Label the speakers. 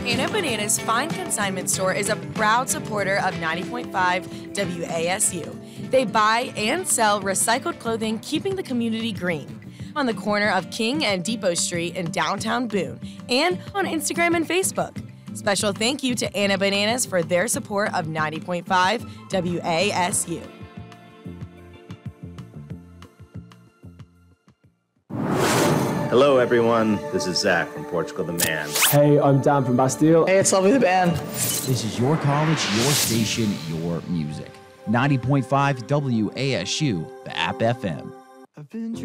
Speaker 1: Anna Banana's Fine Consignment Store is a proud supporter of 90.5 WASU. They buy and sell recycled clothing, keeping the community green. On the corner of King and Depot Street in downtown Boone, and on Instagram and Facebook. Special thank you to Anna Bananas for their support of 90.5 WASU.
Speaker 2: Hello, everyone. This is Zach from Portugal the Man.
Speaker 3: Hey, I'm Dan from Bastille.
Speaker 4: Hey, it's Lovely the Band.
Speaker 5: This is your college, your station, your music. 90.5 WASU, the App FM.